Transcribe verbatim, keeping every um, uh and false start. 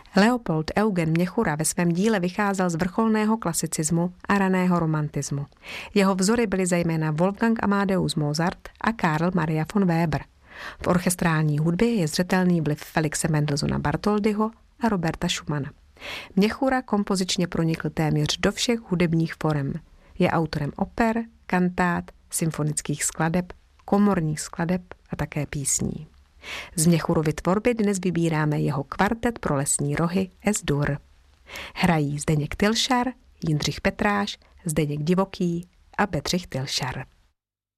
Leopold Eugen Měchura ve svém díle vycházel z vrcholného klasicismu a raného romantismu. Jeho vzory byly zejména Wolfgang Amadeus Mozart a Karl Maria von Weber. V orchestrální hudbě je zřetelný vliv Felixe Mendelssohna Bartholdyho a Roberta Schumana. Měchura kompozičně pronikl téměř do všech hudebních forem. Je autorem oper, kantát, symfonických skladeb, komorních skladeb a také písní. Z Měchurovy tvorby dnes vybíráme jeho kvartet pro lesní rohy Es-Dur. Hrají Zdeněk Tilšar, Jindřich Petráš, Zdeněk Divoký a Bedřich Tilšar.